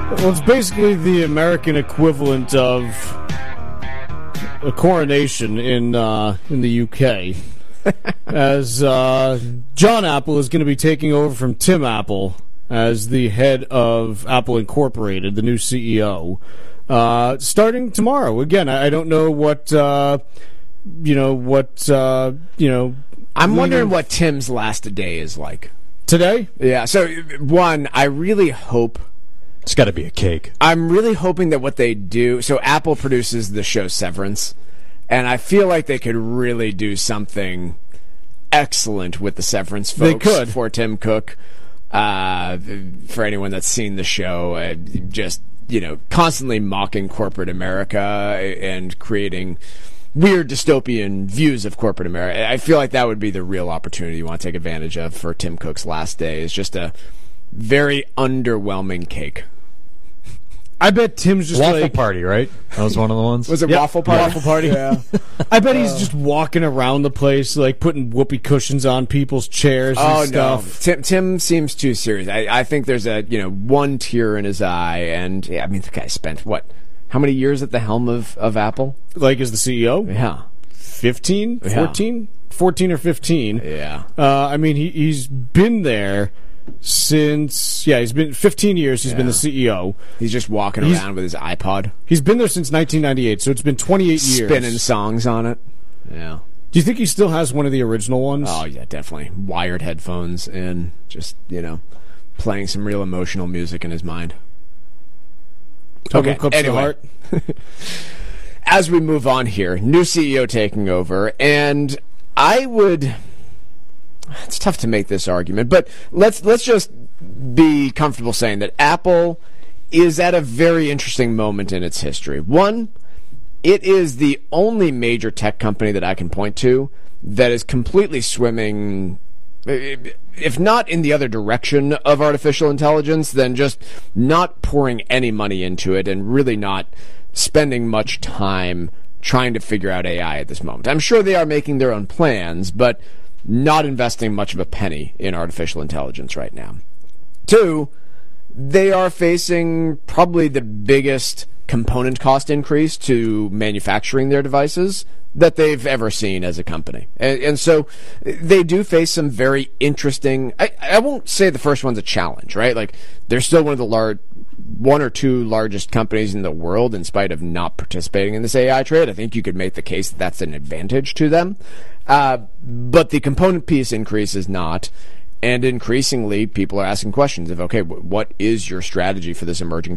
Well, it's basically the American equivalent of a coronation in the UK, as John Apple is going to be taking over from Tim Apple as the head of Apple Incorporated, the new CEO, starting tomorrow. Again, I don't know what I'm wondering what Tim's last day is like today. Yeah. So one, I really hope. It's got to be a cake. I'm really hoping that what they do... So Apple produces the show Severance, and I feel like they could really do something excellent with the Severance folks. They could. For Tim Cook. For anyone that's seen the show, just, constantly mocking corporate America and creating weird dystopian views of corporate America. I feel like that would be the real opportunity you want to take advantage of for Tim Cook's last day. It's just a very underwhelming cake. I bet Tim's just Waffle Party, right? That was one of the ones. Was it Waffle Party? Waffle Party. Yeah. I bet he's just walking around the place, like putting whoopee cushions on people's chairs and stuff. No. Tim seems too serious. I think there's a one tear in his eye, and the guy spent how many years at the helm of Apple? Like as the CEO? Yeah. 15? 14? 14 or 15. Yeah. He's been there since, he's been 15 years. He's been the CEO. He's just walking around with his iPod. He's been there since 1998, so it's been 28 years. Spinning songs on it. Yeah. Do you think he still has one of the original ones? Oh, yeah, definitely. Wired headphones and just, playing some real emotional music in his mind. Okay, anyway. As we move on here, new CEO taking over, and it's tough to make this argument, but let's just be comfortable saying that Apple is at a very interesting moment in its history. One, it is the only major tech company that I can point to that is completely swimming, if not in the other direction of artificial intelligence, then just not pouring any money into it and really not spending much time trying to figure out AI at this moment. I'm sure they are making their own plans, but not investing much of a penny in artificial intelligence right now. Two, they are facing probably the biggest component cost increase to manufacturing their devices that they've ever seen as a company. And so they do face some very interesting... I won't say the first one's a challenge, right? Like, they're still one of the one or two largest companies in the world in spite of not participating in this AI trade. I think you could make the case that that's an advantage to them. But the component piece increase is not. And increasingly, people are asking questions of, okay, what is your strategy for this emerging